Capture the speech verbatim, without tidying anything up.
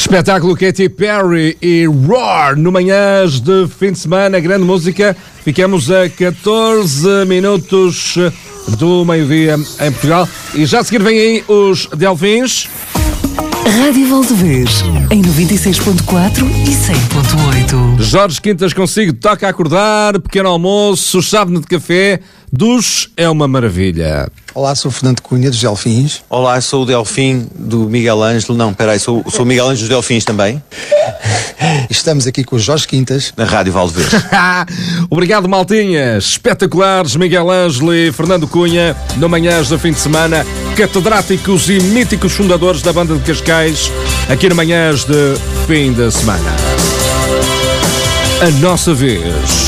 Espetáculo Katy Perry e Roar no Manhãs de fim de semana, grande música. Ficamos a catorze minutos do meio-dia em Portugal e já a seguir vêm aí os Delfins. Rádio Valdevez, em noventa e seis ponto quatro e cem ponto oito. Jorge Quintas consigo, toca a acordar, pequeno almoço, chávena de café, duche é uma maravilha. Olá, sou o Fernando Cunha, dos Delfins. Olá, sou o Delfim do Miguel Ângelo. Não, peraí, sou, sou o Miguel Ângelo dos Delfins também. Estamos aqui com o Jorge Quintas. Na Rádio Valdevez. Obrigado, maltinhas. Espetaculares, Miguel Ângelo e Fernando Cunha, no Manhãs do fim de semana. Catedráticos e míticos fundadores da banda de Cascais, aqui no Manhãs de fim de semana. A nossa vez.